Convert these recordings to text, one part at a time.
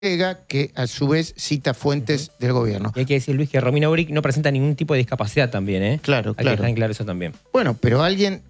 que a su vez cita fuentes del gobierno. Y hay que decir, Luis, que Romina Uric no presenta ningún tipo de discapacidad también, ¿eh? Claro, Hay que dejar en claro eso también. Bueno, pero alguien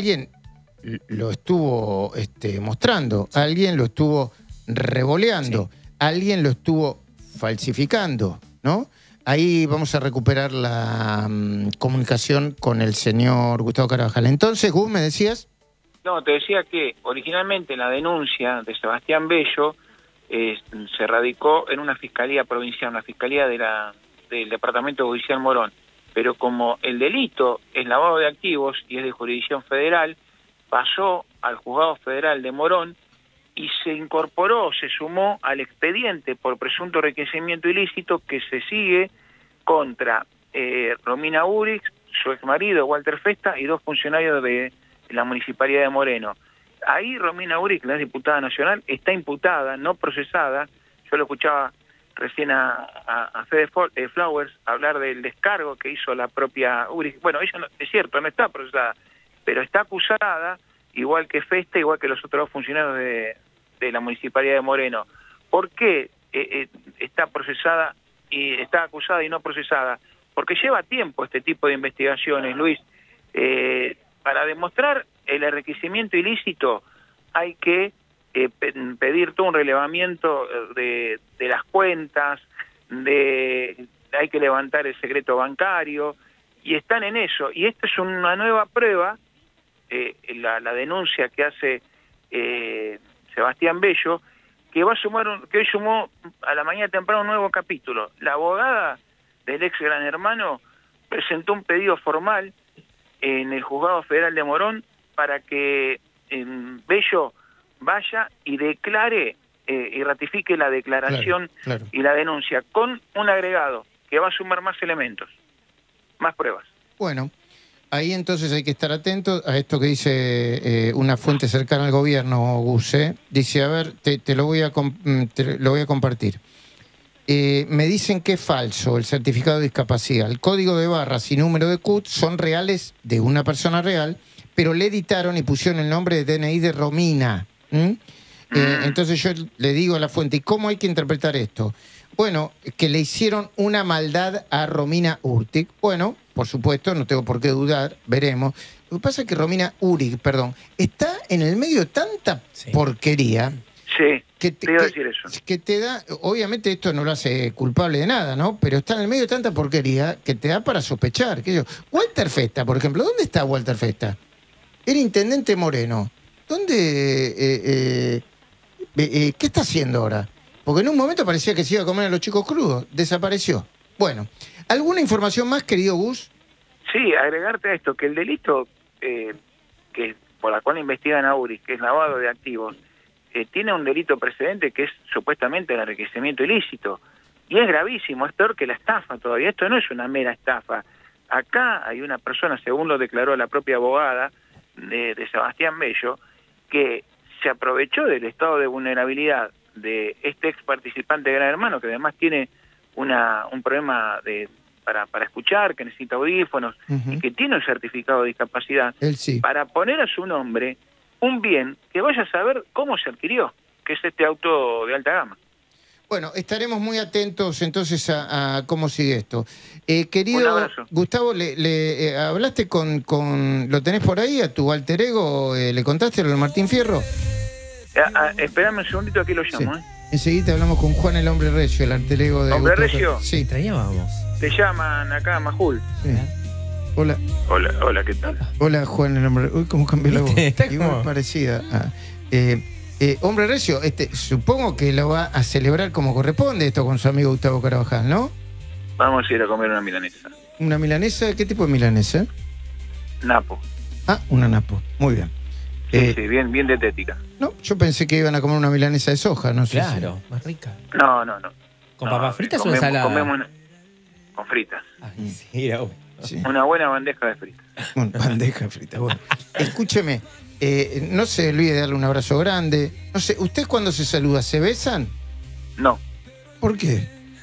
lo estuvo mostrando, alguien lo estuvo revoleando, alguien lo estuvo falsificando, ¿no? Ahí vamos a recuperar la comunicación con el señor Gustavo Carabajal. Entonces, Gus, ¿me decías? No, te decía que originalmente la denuncia de Sebastián Bello se radicó en una fiscalía provincial, una fiscalía del Departamento Judicial Morón. Pero como el delito es lavado de activos y es de jurisdicción federal, pasó al Juzgado Federal de Morón y se incorporó, se sumó al expediente por presunto enriquecimiento ilícito que se sigue contra Romina Uric, su exmarido Walter Festa y 2 funcionarios de la Municipalidad de Moreno. Ahí Romina Uric, la diputada nacional, está imputada, no procesada. Yo lo escuchaba recién a Fede Flowers hablar del descargo que hizo la propia Uric. Bueno, ella no, es cierto, no está procesada, pero está acusada, igual que Festa, igual que los otros 2 funcionarios de la Municipalidad de Moreno. ¿Por qué está procesada y está acusada y no procesada? Porque lleva tiempo este tipo de investigaciones, Luis. Para demostrar el enriquecimiento ilícito hay que pedir todo un relevamiento de las cuentas, hay que levantar el secreto bancario, y están en eso. Y esta es una nueva prueba, la denuncia que hace Sebastián Bello, que va a sumar que hoy sumó a la mañana temprano un nuevo capítulo. La abogada del ex Gran Hermano presentó un pedido formal en el Juzgado Federal de Morón para que Bello vaya y declare y ratifique la declaración y la denuncia con un agregado que va a sumar más elementos, más pruebas. Bueno, ahí entonces hay que estar atentos a esto que dice una fuente cercana al gobierno, Gus. Dice, a ver, te lo voy a compartir. Me dicen que es falso el certificado de discapacidad. El código de barras y número de CUT son reales de una persona real, pero le editaron y pusieron el nombre de DNI de Romina. Entonces yo le digo a la fuente, ¿y cómo hay que interpretar esto? Bueno, que le hicieron una maldad a Romina Uric. Bueno, por supuesto, no tengo por qué dudar, veremos. Lo que pasa es que Romina Uric, está en el medio de tanta porquería. Sí, te iba a decir eso. Que te da, obviamente esto no lo hace culpable de nada, ¿no? Pero está en el medio de tanta porquería que te da para sospechar. Walter Festa, por ejemplo, ¿dónde está Walter Festa? Era intendente Moreno. ¿Dónde? ¿Qué está haciendo ahora? Porque en un momento parecía que se iba a comer a los chicos crudos. Desapareció. Bueno, ¿alguna información más, querido Gus? Sí, agregarte a esto, que el delito que por la cual investigan a Uric, que es lavado de activos, tiene un delito precedente que es supuestamente el enriquecimiento ilícito. Y es gravísimo, es peor que la estafa todavía. Esto no es una mera estafa. Acá hay una persona, según lo declaró la propia abogada de Sebastián Bello, que se aprovechó del estado de vulnerabilidad de este ex participante de Gran Hermano, que además tiene un problema para escuchar, que necesita audífonos, y que tiene un certificado de discapacidad, para poner a su nombre un bien que vaya a saber cómo se adquirió, que es este auto de alta gama. Bueno, estaremos muy atentos entonces a cómo sigue esto. Querido un abrazo. Gustavo, ¿hablaste lo tenés por ahí, a tu alter ego? ¿Le contaste lo de Martín Fierro? Esperame un segundito, aquí lo llamo. Sí. Enseguida hablamos con Juan el Hombre Recio, el alter ego de ¿Hombre Gustavo. Recio? Sí. Extrañábamos. Te llaman acá, Majul. Sí. Hola. Hola, ¿qué tal? Hola, Juan el Hombre. Uy, cómo cambió la voz. Está Igual como parecida. Hombre Recio, supongo que lo va a celebrar como corresponde esto con su amigo Gustavo Carabajal, ¿no? Vamos a ir a comer una milanesa. ¿Una milanesa? ¿Qué tipo de milanesa? Napo. Ah, una napo. Muy bien. Sí, bien dietética. No, yo pensé que iban a comer una milanesa de soja, no sé. Claro, más rica. No. ¿Con papas fritas o ensalada? Comemos con fritas. Ay, sí, era obvio. Sí. Una buena bandeja de fritas. Una bandeja frita, bueno. Escúcheme, no se olvide de darle un abrazo grande. No sé, ¿ustedes cuando se saluda, se besan? No, ¿Por qué?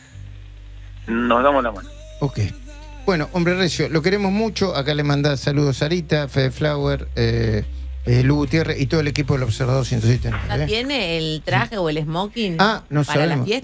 nos damos la mano. Ok. Bueno, Hombre Recio, lo queremos mucho. Acá le manda saludos a Sarita, Fede Flower, Lu Gutiérrez y todo el equipo del Observador 107.9. ¿Ya tiene el traje o el smoking Ah, no para la sabemos. fiesta?